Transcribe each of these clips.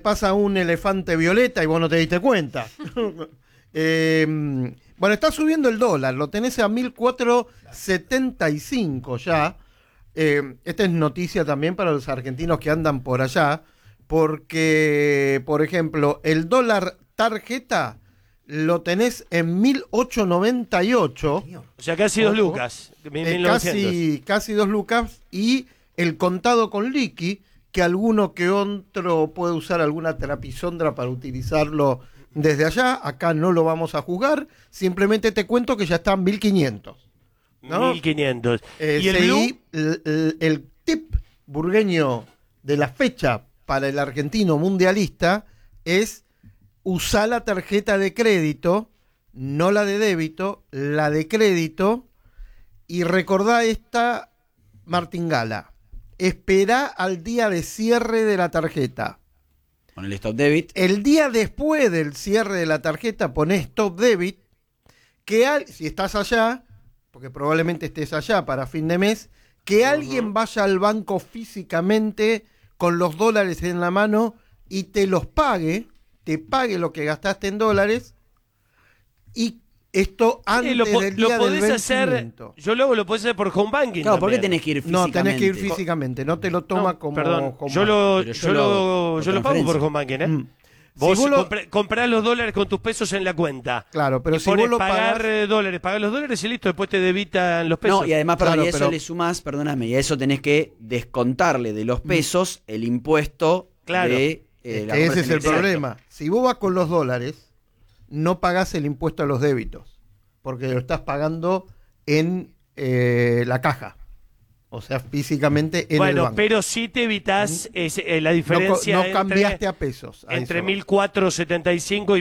pasa un elefante violeta y vos no te diste cuenta. Bueno, está subiendo el dólar, lo tenés a 1.475 ya. Esta es noticia también para los argentinos que andan por allá, porque, por ejemplo, el dólar tarjeta lo tenés en 1.898. O sea, casi 2 lucas. Casi 2 lucas. Y el contado con liqui, que alguno que otro puede usar alguna terapizondra para utilizarlo desde allá. Acá no lo vamos a juzgar. Simplemente te cuento que ya está en 1.500. ¿no? 1.500. ¿Y el blue? El tip burgueño de la fecha para el argentino mundialista es usar la tarjeta de crédito, no la de débito, la de crédito, y recordá esta martingala. Esperá al día de cierre de la tarjeta. Con el stop debit. El día después del cierre de la tarjeta ponés stop debit, que si estás allá, porque probablemente estés allá para fin de mes, que alguien vaya al banco físicamente con los dólares en la mano y te los pague, te pague lo que gastaste en dólares, y esto antes del día del vencimiento. Yo luego lo podés hacer por home banking. Claro, ¿por qué también. tenés que ir físicamente? No, tenés que ir físicamente, no te lo toma como... Perdón, como yo lo pago por home banking, ¿eh? Vos si comprás los dólares con tus pesos en la cuenta. Claro, pero si pones vos lo pagar pagás... dólares, pagás los dólares y listo, después te debitan los pesos. No, y además, perdón, Claro, y a eso le sumás, perdóname, y a eso tenés que descontarle de los pesos el impuesto de... que ese es el problema. Si vos vas con los dólares, no pagás el impuesto a los débitos, porque lo estás pagando en la caja. O sea, físicamente en el banco. Bueno, pero sí te evitás la diferencia. No cambiaste a pesos. Entre 1.475 y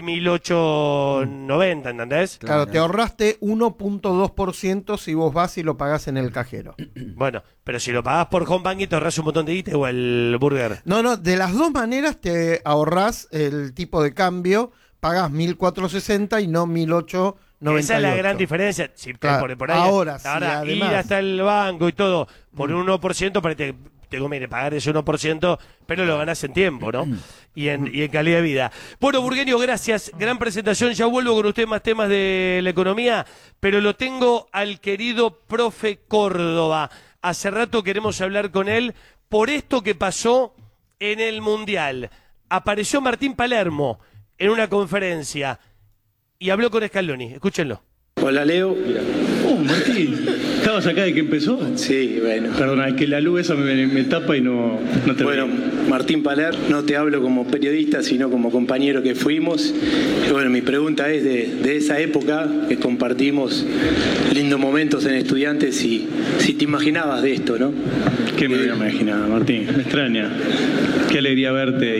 1.890, ¿entendés? Claro, te ahorraste 1.2% si vos vas y lo pagás en el cajero. Bueno, pero si lo pagás por home banking te ahorrás un montón de guita o el burger. No, de las dos maneras te ahorrás el tipo de cambio, pagás 1.460 y no 1.898. Esa es la gran diferencia. Si claro, por ahí, ahora además, ir hasta el banco y todo por un 1%, para te conviene pagar ese 1%, pero lo ganás en tiempo, ¿no? Y en calidad de vida. Bueno, Burgueño, gracias. Gran presentación. Ya vuelvo con usted más temas de la economía, pero lo tengo al querido profe Córdoba. Hace rato queremos hablar con él por esto que pasó en el Mundial. Apareció Martín Palermo en una conferencia y habló con Scaloni. Escúchenlo. Hola, Leo. Oh, Martín, ¿estabas acá de que empezó? Sí, bueno. Perdona, es que la luz esa me tapa y no te Bueno, Martín Paler, no te hablo como periodista, sino como compañero que fuimos. Y bueno, mi pregunta es de esa época que compartimos lindos momentos en Estudiantes, si te imaginabas de esto, ¿no? ¿Qué me hubiera imaginado, Martín? Me extraña. Qué alegría verte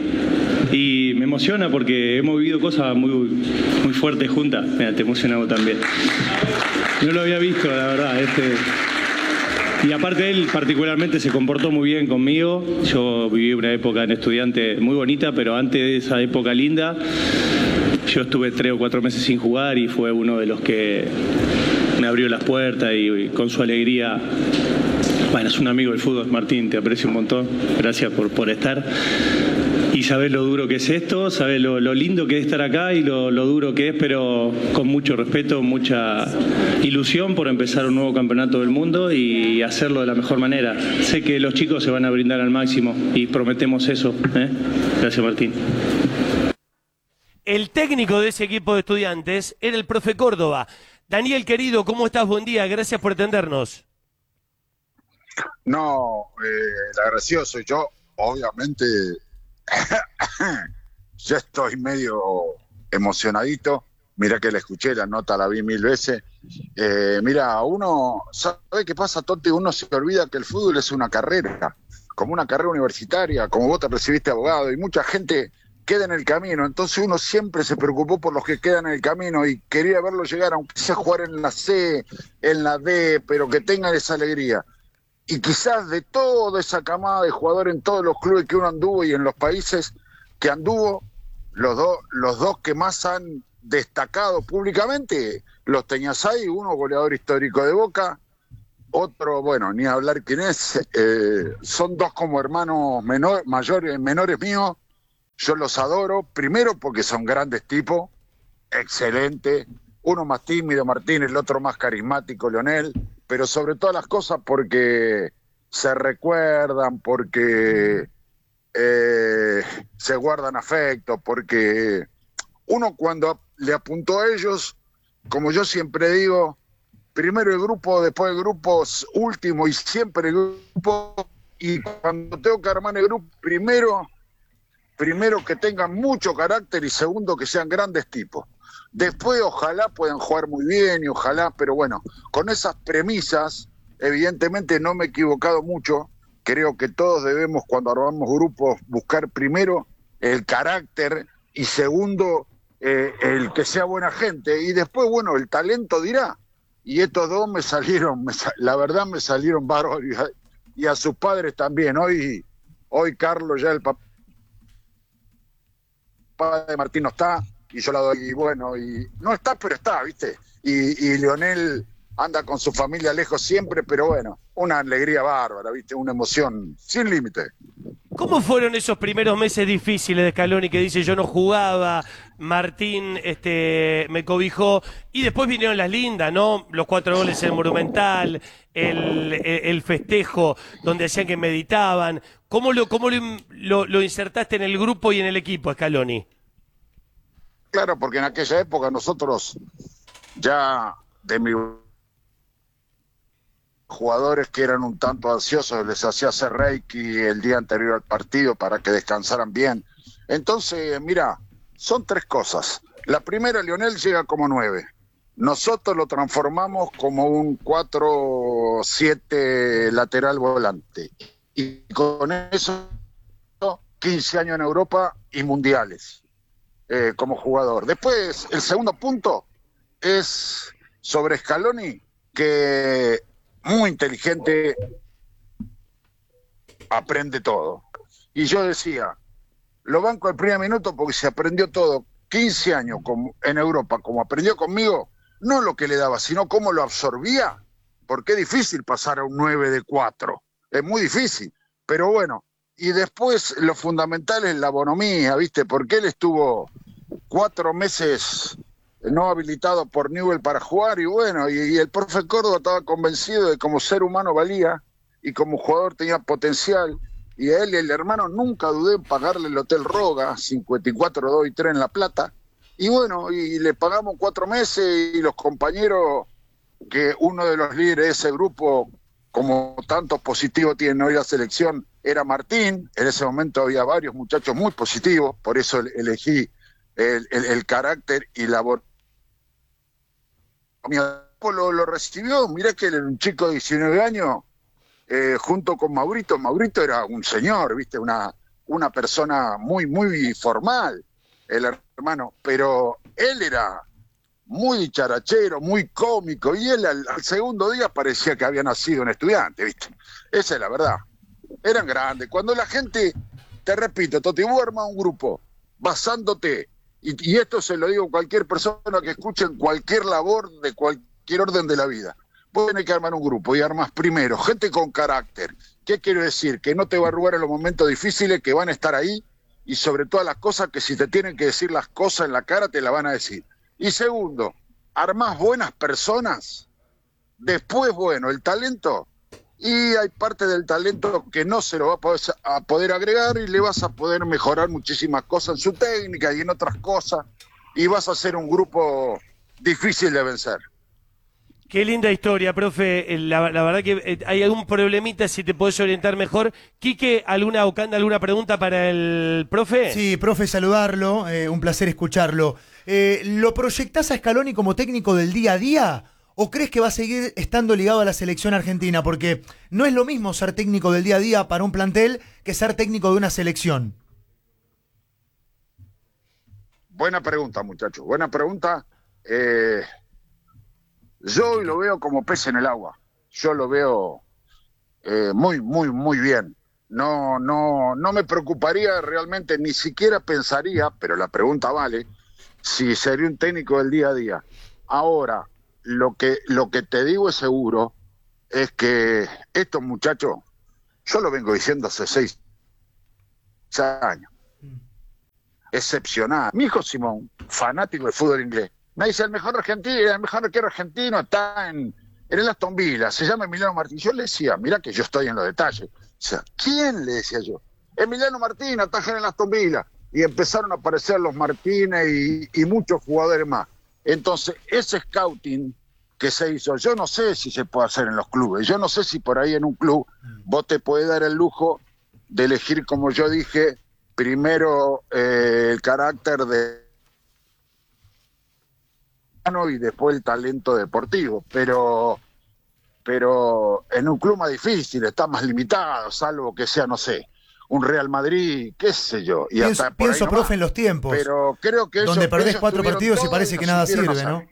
y me emociona porque hemos vivido cosas muy fuertes juntas. Mira, te emociona vos también. No lo había visto, la verdad. Y aparte él particularmente se comportó muy bien conmigo. Yo viví una época en Estudiante muy bonita, pero antes de esa época linda, yo estuve 3 o 4 meses sin jugar y fue uno de los que me abrió las puertas y con su alegría. Bueno, es un amigo del fútbol, Martín, te aprecio un montón. Gracias por estar. Y sabés lo duro que es esto, sabés lo lindo que es estar acá y lo duro que es, pero con mucho respeto, mucha ilusión por empezar un nuevo campeonato del mundo y hacerlo de la mejor manera. Sé que los chicos se van a brindar al máximo y prometemos eso. Gracias, Martín. El técnico de ese equipo de Estudiantes era el profe Córdoba. Daniel, querido, ¿cómo estás? Buen día, gracias por atendernos. No, el agradecido soy yo, obviamente. Yo estoy medio emocionadito. Mira que la escuché, la nota la vi 1000 veces. Mira, uno sabe qué pasa, Totti, uno se olvida que el fútbol es una carrera, como una carrera universitaria, como vos te recibiste abogado, y mucha gente queda en el camino. Entonces uno siempre se preocupó por los que quedan en el camino y quería verlo llegar, aunque sea jugar en la C, en la D, pero que tengan esa alegría. Y quizás de toda esa camada de jugadores en todos los clubes que uno anduvo y en los países que anduvo, los dos que más han destacado públicamente, los tenías ahí, uno goleador histórico de Boca, otro, bueno, ni hablar quién es, son dos como hermanos menores míos. yo los adoro, primero porque son grandes tipos, excelente, uno más tímido, Martín, el otro más carismático, Leonel, pero sobre todas las cosas porque se recuerdan, porque se guardan afecto, porque uno cuando le apuntó a ellos, como yo siempre digo, primero el grupo, después el grupo último y siempre el grupo, y cuando tengo que armar el grupo, primero que tengan mucho carácter y segundo que sean grandes tipos. Después ojalá puedan jugar muy bien y ojalá, pero bueno, con esas premisas, evidentemente no me he equivocado mucho. Creo que todos debemos, cuando armamos grupos, buscar primero el carácter y segundo el que sea buena gente. Y después, bueno, el talento dirá. Y estos dos la verdad me salieron bárbaros y a sus padres también. Hoy Carlos, ya el papá de Martín no está, y yo la doy, y bueno, y no está, pero está, ¿viste? Y Leonel anda con su familia lejos siempre, pero bueno, una alegría bárbara, ¿viste? Una emoción sin límite. ¿Cómo fueron esos primeros meses difíciles de Scaloni que dice yo no jugaba, Martín me cobijó, y después vinieron las lindas, ¿no? Los 4 goles en el Monumental, el festejo donde decían que meditaban. ¿Cómo lo insertaste en el grupo y en el equipo, Scaloni? Claro, porque en aquella época nosotros ya de mis jugadores que eran un tanto ansiosos, les hacía hacer reiki el día anterior al partido para que descansaran bien. Entonces, mira, son 3 cosas. La primera, Lionel llega como 9. Nosotros lo transformamos como un 4-7 lateral volante. Y con eso, 15 años en Europa y mundiales como jugador. Después, el segundo punto es sobre Scaloni, que muy inteligente, aprende todo. Y yo decía, lo banco al primer minuto porque se aprendió todo. 15 años en Europa, como aprendió conmigo, no lo que le daba, sino cómo lo absorbía, porque es difícil pasar a un 9 de 4, es muy difícil, pero bueno. Y después lo fundamental es la bonomía, ¿viste? Porque él estuvo 4 meses no habilitado por Newell para jugar, y bueno, y el profe Córdoba estaba convencido de que como ser humano valía y como jugador tenía potencial, y a él y el hermano nunca dudé en pagarle el Hotel Roga, 54, 2 y 3 en La Plata, y bueno, y le pagamos 4 meses, y los compañeros, que uno de los líderes de ese grupo, como tantos positivos tiene hoy la selección, era Martín. En ese momento había varios muchachos muy positivos, por eso elegí el carácter y la lo recibió. Mirá que un chico de 19 años, junto con Maurito era un señor, ¿viste? Una persona muy, muy formal, el hermano, pero él era muy dicharachero, muy cómico, y él al segundo día parecía que había nacido un estudiante, ¿viste? Esa es la verdad. Eran grandes. Cuando la gente, te repito, Toti, vos armás un grupo basándote, y esto se lo digo a cualquier persona que escuche en cualquier labor de cualquier orden de la vida, vos tenés que armar un grupo y armás primero gente con carácter. ¿Qué quiero decir? Que no te va a arrugar en los momentos difíciles, que van a estar ahí, y sobre todas las cosas, que si te tienen que decir las cosas en la cara, te la van a decir. Y segundo, armás buenas personas, después, bueno, el talento, y hay parte del talento que no se lo va a poder agregar, y le vas a poder mejorar muchísimas cosas en su técnica y en otras cosas, y vas a ser un grupo difícil de vencer. Qué linda historia, profe. La verdad que hay algún problemita, si te podés orientar mejor. Quique, Ocanda, ¿alguna pregunta para el profe? Sí, profe, saludarlo, un placer escucharlo. ¿Lo proyectás a Scaloni como técnico del día a día o crees que va a seguir estando ligado a la selección argentina? Porque no es lo mismo ser técnico del día a día para un plantel que ser técnico de una selección. Buena pregunta, muchachos, buena pregunta. Yo hoy lo veo como pez en el agua. Yo lo veo muy, muy, muy bien. No me preocuparía realmente, ni siquiera pensaría, pero la pregunta vale, si sería un técnico del día a día. Ahora, lo que te digo es seguro, es que estos muchachos, yo lo vengo diciendo hace 6 años, excepcional. Mi hijo Simón, fanático del fútbol inglés, me dice, el mejor arquero argentino está en el Aston Villa, se llama Emiliano Martínez. Yo le decía, mira que yo estoy en los detalles. O sea, ¿quién? Le decía yo. Emiliano Martínez ataja en el Aston Villa. Y empezaron a aparecer los Martínez y muchos jugadores más. Entonces, ese scouting que se hizo, yo no sé si se puede hacer en los clubes. Yo no sé si por ahí en un club vos te podés dar el lujo de elegir, como yo dije, primero el carácter de y después el talento deportivo. Pero en un club más difícil, está más limitado, salvo que sea, no sé, un Real Madrid, qué sé yo. Y pienso profe, en los tiempos. Pero creo que donde perdés 4 partidos y parece que nada sirve, ¿no?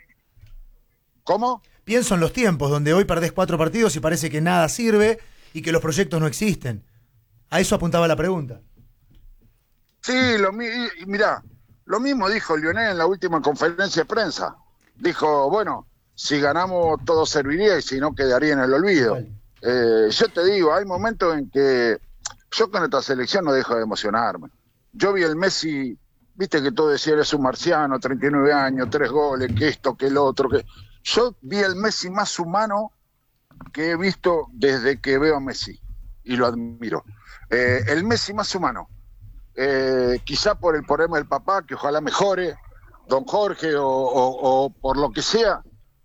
¿Cómo? Pienso en los tiempos, donde hoy perdés 4 partidos y parece que nada sirve y que los proyectos no existen. A eso apuntaba la pregunta. Sí, mirá, lo mismo dijo Lionel en la última conferencia de prensa. Dijo, bueno, si ganamos todo serviría y si no quedaría en el olvido. Yo te digo, hay momentos en que yo con esta selección no dejo de emocionarme. Yo vi el Messi, viste que todo decía, eres un marciano, 39 años, 3 goles, que esto, que el otro. Yo vi el Messi más humano que he visto desde que veo a Messi, y lo admiro. El Messi más humano. Quizá por el problema del papá, que ojalá mejore, don Jorge, o por lo que sea.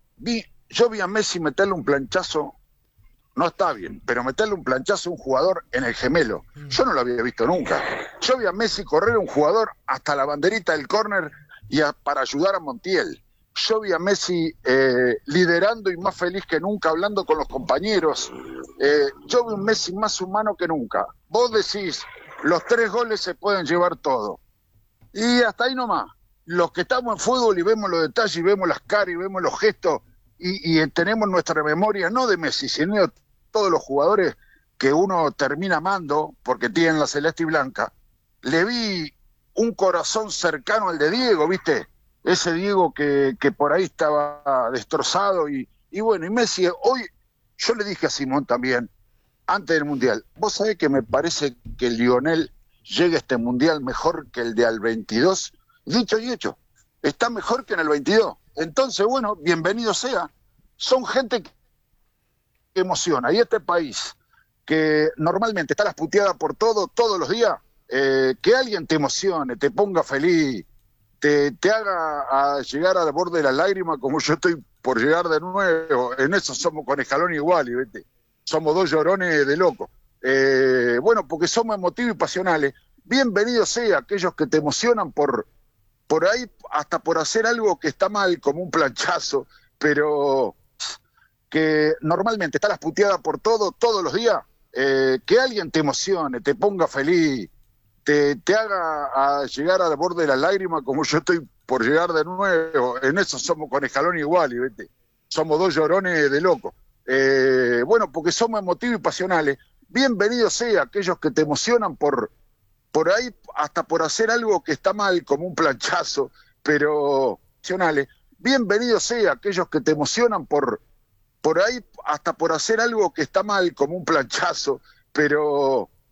Yo vi a Messi meterle un planchazo. No está bien, pero meterle un planchazo a un jugador en el gemelo, yo no lo había visto nunca. Yo vi a Messi correr a un jugador hasta la banderita del córner para ayudar a Montiel. Yo vi a Messi liderando y más feliz que nunca, hablando con los compañeros. Yo vi un Messi más humano que nunca. Vos decís, los 3 goles se pueden llevar todo. Y hasta ahí nomás. Los que estamos en fútbol y vemos los detalles, y vemos las caras, y vemos los gestos, y tenemos nuestra memoria, no de Messi, sino de todos los jugadores que uno termina amando porque tienen la celeste y blanca. Le vi un corazón cercano al de Diego, ¿viste? Ese Diego que por ahí estaba destrozado y bueno, y Messi, hoy yo le dije a Simón también, antes del Mundial, vos sabés que me parece que Lionel llega a este Mundial mejor que el de al 22, dicho y hecho, está mejor que en el 22. Entonces, bueno, bienvenido sea. Son gente que emociona. Y este país, que normalmente está las puteadas por todo, todos los días, que alguien te emocione, te ponga feliz, te haga llegar al borde de la lágrima, como yo estoy por llegar de nuevo. En eso somos con Scaloni igual, y ¿viste? Somos 2 llorones de loco. Bueno, porque somos emotivos y pasionales. Bienvenido sea aquellos que te emocionan por ahí, hasta por hacer algo que está mal, como un planchazo, pero que normalmente está las puteadas por todo, todos los días, que alguien te emocione, te ponga feliz, te haga llegar al borde de la lágrima, como yo estoy por llegar de nuevo. En eso somos con Scaloni igual, y ¿viste? Somos 2 llorones de loco. Bueno, porque somos emotivos y pasionales. Bienvenido sea aquellos que te emocionan por ahí, hasta por hacer algo que está mal, como un planchazo, pero pasionales. Bienvenido sea aquellos que te emocionan por ahí, hasta por hacer algo que está mal, como un planchazo, pero